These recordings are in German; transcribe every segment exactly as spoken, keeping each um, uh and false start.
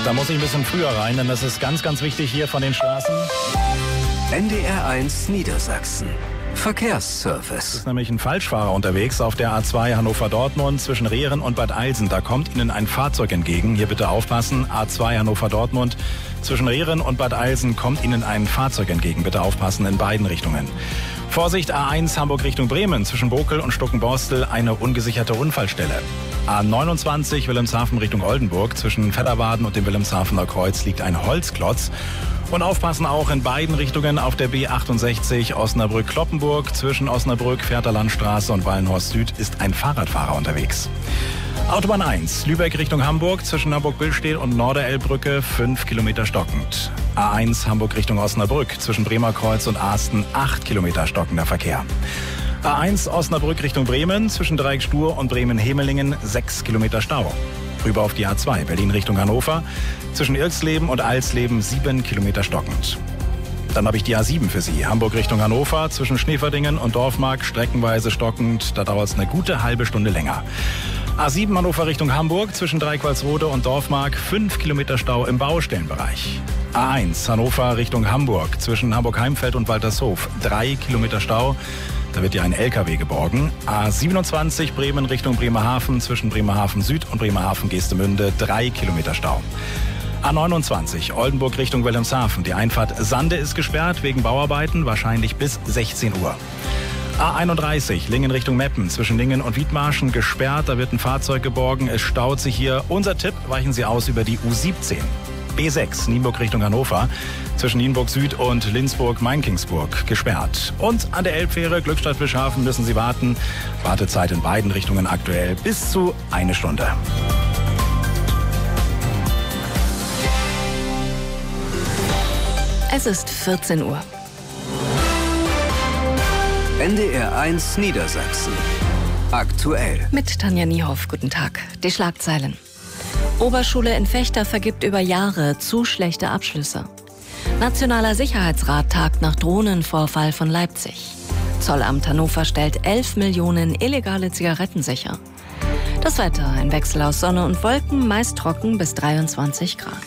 Da muss ich ein bisschen früher rein, denn das ist ganz, ganz wichtig hier von den Straßen. N D R eins Niedersachsen. Verkehrsservice. Es ist nämlich ein Falschfahrer unterwegs auf der A zwei Hannover-Dortmund zwischen Rehren und Bad Eilsen. Da kommt Ihnen ein Fahrzeug entgegen. Hier bitte aufpassen. A zwei Hannover-Dortmund zwischen Rehren und Bad Eilsen kommt Ihnen ein Fahrzeug entgegen. Bitte aufpassen in beiden Richtungen. Vorsicht, A eins Hamburg Richtung Bremen zwischen Bokel und Stuckenborstel eine ungesicherte Unfallstelle. A neunundzwanzig Wilhelmshaven Richtung Oldenburg zwischen Vetterwaden und dem Wilhelmshavener Kreuz liegt ein Holzklotz. Und aufpassen auch in beiden Richtungen auf der B achtundsechzig Osnabrück-Kloppenburg. Zwischen Osnabrück, Fährterlandstraße und Wallenhorst Süd ist ein Fahrradfahrer unterwegs. Autobahn eins, Lübeck Richtung Hamburg, zwischen Hamburg-Billstedt und Norderelbbrücke, fünf Kilometer stockend. A eins Hamburg Richtung Osnabrück, zwischen Bremer Kreuz und Asten, acht Kilometer stockender Verkehr. A eins Osnabrück Richtung Bremen, zwischen Dreieckstur und Bremen-Hemelingen, sechs Kilometer Stau. Rüber auf die A zwei, Berlin Richtung Hannover, zwischen Irksleben und Alsleben, sieben Kilometer stockend. Dann habe ich die A sieben für Sie, Hamburg Richtung Hannover, zwischen Schneeverdingen und Dorfmark, streckenweise stockend, da dauert es eine gute halbe Stunde länger. A sieben Hannover Richtung Hamburg, zwischen Dreiqualsrode und Dorfmark, fünf Kilometer Stau im Baustellenbereich. A eins Hannover Richtung Hamburg, zwischen Hamburg-Heimfeld und Waltershof, drei Kilometer Stau. Da wird ja ein L K W geborgen. A siebenundzwanzig Bremen Richtung Bremerhaven, zwischen Bremerhaven Süd und Bremerhaven Geestemünde, drei Kilometer Stau. A neunundzwanzig Oldenburg Richtung Wilhelmshaven. Die Einfahrt Sande ist gesperrt wegen Bauarbeiten, wahrscheinlich bis sechzehn Uhr. A einunddreißig Lingen Richtung Meppen, zwischen Lingen und Wiedmarschen gesperrt. Da wird ein Fahrzeug geborgen. Es staut sich hier. Unser Tipp, weichen Sie aus über die U siebzehn. B sechs Nienburg Richtung Hannover, zwischen Nienburg Süd und Linzburg-Mainkingsburg gesperrt. Und an der Elbfähre Glückstadt-Fischhafen müssen Sie warten. Wartezeit in beiden Richtungen aktuell bis zu eine Stunde. Es ist vierzehn Uhr. N D R eins Niedersachsen. Aktuell. Mit Tanja Niehoff, guten Tag. Die Schlagzeilen. Oberschule in Vechta vergibt über Jahre zu schlechte Abschlüsse. Nationaler Sicherheitsrat tagt nach Drohnenvorfall von Leipzig. Zollamt Hannover stellt elf Millionen illegale Zigaretten sicher. Das Wetter, ein Wechsel aus Sonne und Wolken, meist trocken bis dreiundzwanzig Grad.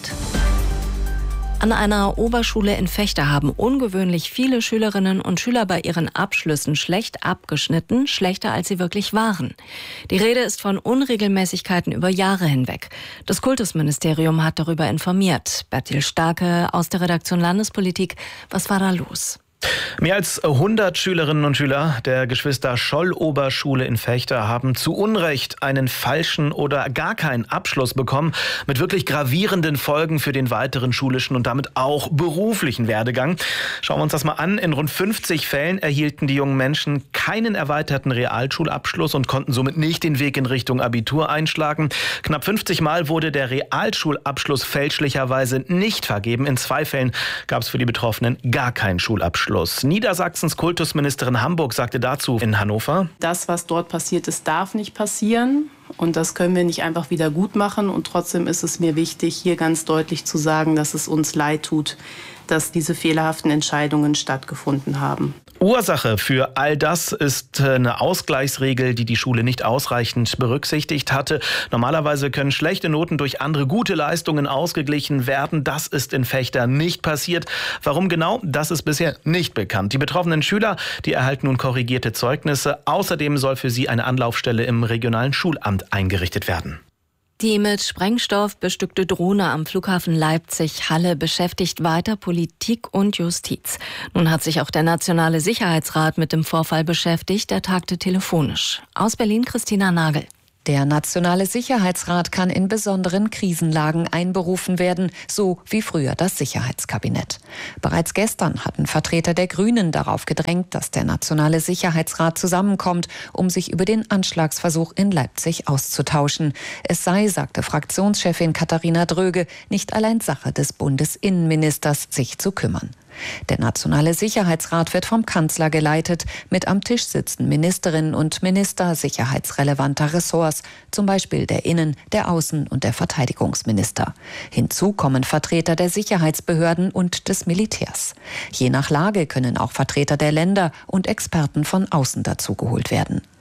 An einer Oberschule in Vechta haben ungewöhnlich viele Schülerinnen und Schüler bei ihren Abschlüssen schlecht abgeschnitten, schlechter als sie wirklich waren. Die Rede ist von Unregelmäßigkeiten über Jahre hinweg. Das Kultusministerium hat darüber informiert. Bertil Starke aus der Redaktion Landespolitik. Was war da los? Mehr als hundert Schülerinnen und Schüler der Geschwister-Scholl-Oberschule in Vechta haben zu Unrecht einen falschen oder gar keinen Abschluss bekommen, mit wirklich gravierenden Folgen für den weiteren schulischen und damit auch beruflichen Werdegang. Schauen wir uns das mal an. In rund fünfzig Fällen erhielten die jungen Menschen keinen erweiterten Realschulabschluss und konnten somit nicht den Weg in Richtung Abitur einschlagen. Knapp fünfzig Mal wurde der Realschulabschluss fälschlicherweise nicht vergeben. In zwei Fällen gab es für die Betroffenen gar keinen Schulabschluss. Niedersachsens Kultusministerin Hamburg sagte dazu in Hannover: Das, was dort passiert ist, darf nicht passieren. Und das können wir nicht einfach wieder gut machen. Und trotzdem ist es mir wichtig, hier ganz deutlich zu sagen, dass es uns leid tut, dass diese fehlerhaften Entscheidungen stattgefunden haben. Ursache für all das ist eine Ausgleichsregel, die die Schule nicht ausreichend berücksichtigt hatte. Normalerweise können schlechte Noten durch andere gute Leistungen ausgeglichen werden. Das ist in Vechta nicht passiert. Warum genau? Das ist bisher nicht bekannt. Die betroffenen Schüler, die erhalten nun korrigierte Zeugnisse. Außerdem soll für sie eine Anlaufstelle im regionalen Schulamt eingerichtet werden. Die mit Sprengstoff bestückte Drohne am Flughafen Leipzig-Halle beschäftigt weiter Politik und Justiz. Nun hat sich auch der Nationale Sicherheitsrat mit dem Vorfall beschäftigt. Er tagte telefonisch. Aus Berlin Christina Nagel. Der Nationale Sicherheitsrat kann in besonderen Krisenlagen einberufen werden, so wie früher das Sicherheitskabinett. Bereits gestern hatten Vertreter der Grünen darauf gedrängt, dass der Nationale Sicherheitsrat zusammenkommt, um sich über den Anschlagsversuch in Leipzig auszutauschen. Es sei, sagte Fraktionschefin Katharina Dröge, nicht allein Sache des Bundesinnenministers, sich zu kümmern. Der Nationale Sicherheitsrat wird vom Kanzler geleitet. Mit am Tisch sitzen Ministerinnen und Minister sicherheitsrelevanter Ressorts, zum Beispiel der Innen-, der Außen- und der Verteidigungsminister. Hinzu kommen Vertreter der Sicherheitsbehörden und des Militärs. Je nach Lage können auch Vertreter der Länder und Experten von außen dazugeholt werden.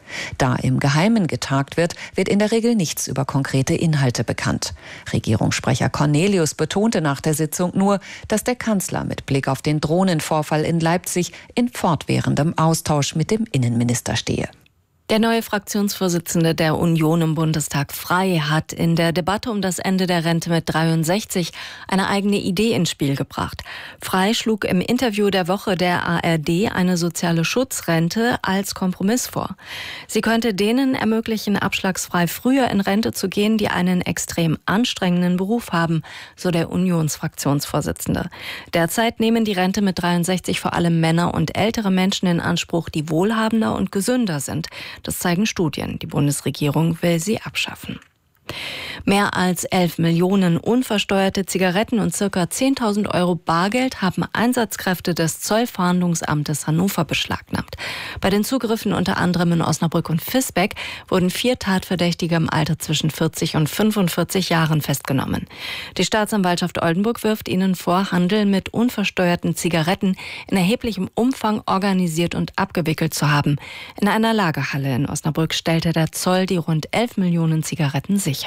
Da im Geheimen getagt wird, wird in der Regel nichts über konkrete Inhalte bekannt. Regierungssprecher Cornelius betonte nach der Sitzung nur, dass der Kanzler mit Blick auf den Drohnenvorfall in Leipzig in fortwährendem Austausch mit dem Innenminister stehe. Der neue Fraktionsvorsitzende der Union im Bundestag, Frey, hat in der Debatte um das Ende der Rente mit dreiundsechzig eine eigene Idee ins Spiel gebracht. Frey schlug im Interview der Woche der A R D eine soziale Schutzrente als Kompromiss vor. Sie könnte denen ermöglichen, abschlagsfrei früher in Rente zu gehen, die einen extrem anstrengenden Beruf haben, so der Unionsfraktionsvorsitzende. Derzeit nehmen die Rente mit dreiundsechzig vor allem Männer und ältere Menschen in Anspruch, die wohlhabender und gesünder sind. Das zeigen Studien. Die Bundesregierung will sie abschaffen. Mehr als elf Millionen unversteuerte Zigaretten und ca. zehntausend Euro Bargeld haben Einsatzkräfte des Zollfahndungsamtes Hannover beschlagnahmt. Bei den Zugriffen unter anderem in Osnabrück und Visbeck wurden vier Tatverdächtige im Alter zwischen vierzig und fünfundvierzig Jahren festgenommen. Die Staatsanwaltschaft Oldenburg wirft ihnen vor, Handel mit unversteuerten Zigaretten in erheblichem Umfang organisiert und abgewickelt zu haben. In einer Lagerhalle in Osnabrück stellte der Zoll die rund elf Millionen Zigaretten sicher.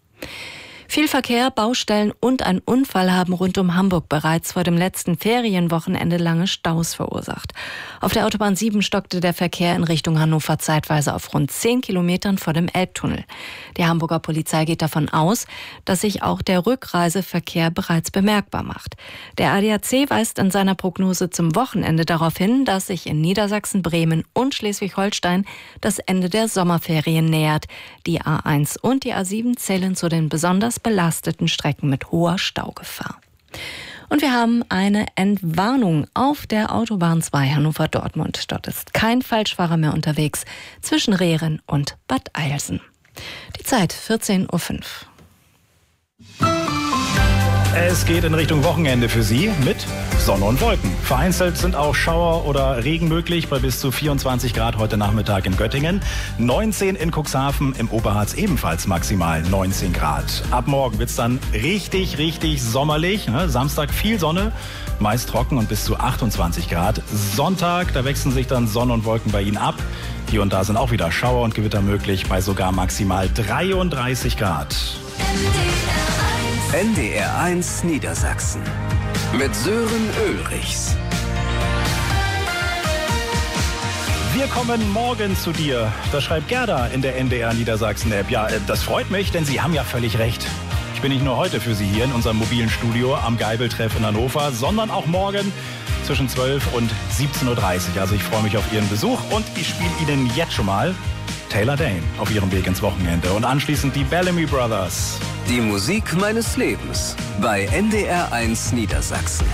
Viel Verkehr, Baustellen und ein Unfall haben rund um Hamburg bereits vor dem letzten Ferienwochenende lange Staus verursacht. Auf der Autobahn sieben stockte der Verkehr in Richtung Hannover zeitweise auf rund zehn Kilometern vor dem Elbtunnel. Die Hamburger Polizei geht davon aus, dass sich auch der Rückreiseverkehr bereits bemerkbar macht. Der A D A C weist in seiner Prognose zum Wochenende darauf hin, dass sich in Niedersachsen, Bremen und Schleswig-Holstein das Ende der Sommerferien nähert. Die A eins und die A sieben zählen zu den besonders belasteten Strecken mit hoher Staugefahr. Und wir haben eine Entwarnung auf der Autobahn zwei Hannover-Dortmund. Dort ist kein Falschfahrer mehr unterwegs zwischen Rehren und Bad Eilsen. Die Zeit vierzehn Uhr fünf. Es geht in Richtung Wochenende für Sie mit Sonne und Wolken. Vereinzelt sind auch Schauer oder Regen möglich bei bis zu vierundzwanzig Grad heute Nachmittag in Göttingen. neunzehn in Cuxhaven, im Oberharz ebenfalls maximal neunzehn Grad. Ab morgen wird es dann richtig, richtig sommerlich. Samstag viel Sonne, meist trocken und bis zu achtundzwanzig Grad. Sonntag, da wechseln sich dann Sonne und Wolken bei Ihnen ab. Hier und da sind auch wieder Schauer und Gewitter möglich bei sogar maximal dreiunddreißig Grad. N D R eins Niedersachsen mit Sören Ulrichs. Wir kommen morgen zu dir. Das schreibt Gerda in der N D R Niedersachsen-App. Ja, das freut mich, denn Sie haben ja völlig recht. Ich bin nicht nur heute für Sie hier in unserem mobilen Studio am Geibeltreff in Hannover, sondern auch morgen zwischen zwölf und siebzehn Uhr dreißig. Also ich freue mich auf Ihren Besuch und ich spiele Ihnen jetzt schon mal Taylor Dane auf ihrem Weg ins Wochenende und anschließend die Bellamy Brothers. Die Musik meines Lebens bei N D R eins Niedersachsen.